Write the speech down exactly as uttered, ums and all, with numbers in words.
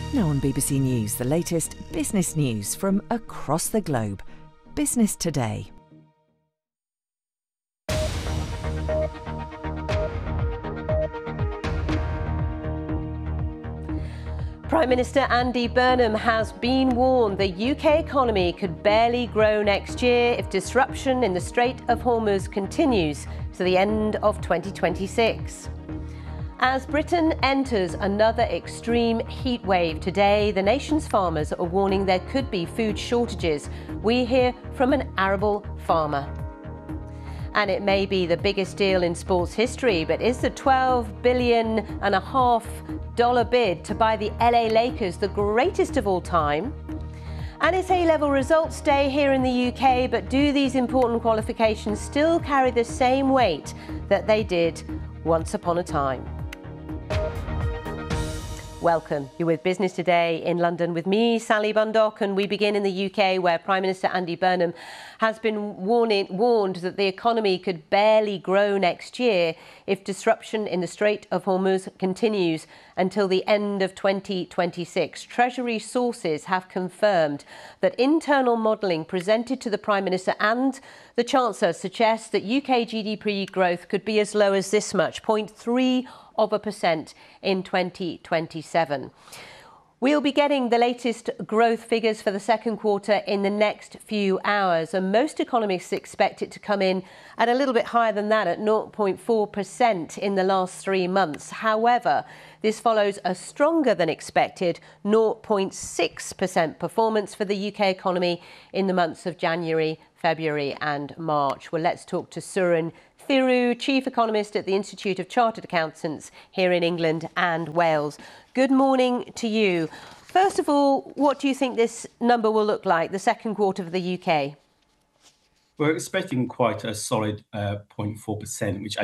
Now on B B C News, the latest business news from across the globe. Business Today. Prime Minister Andy Burnham has been warned the U K economy could barely grow next year if disruption in the Strait of Hormuz continues to the end of twenty twenty-six. As Britain enters another extreme heat wave today, the nation's farmers are warning there could be food shortages. We hear from an arable farmer. And it may be the biggest deal in sports history, but is the twelve billion and a half dollar bid to buy the L A Lakers the greatest of all time? And it's A-level results day here in the U K, but do these important qualifications still carry the same weight that they did once upon a time? Welcome. You're with Business Today in London with me, Sally Bundock, and we begin in the U K, where Prime Minister Andy Burnham has been warning, warned that the economy could barely grow next year if disruption in the Strait of Hormuz continues until the end of twenty twenty-six. Treasury sources have confirmed that internal modelling presented to the Prime Minister and the Chancellor suggests that U K G D P growth could be as low as this much, zero point three of a percent in twenty twenty-seven. We'll be getting the latest growth figures for the second quarter in the next few hours, and most economists expect it to come in at a little bit higher than that, at zero point four percent in the last three months. However, this follows a stronger than expected zero point six percent performance for the U K economy in the months of January, February and March. Well, let's talk to Suren Thiru, Chief Economist at the Institute of Chartered Accountants here in England and Wales. Good morning to you. First of all, what do you think this number will look like, the second quarter of the U K? We're expecting quite a solid uh, zero point four percent, which,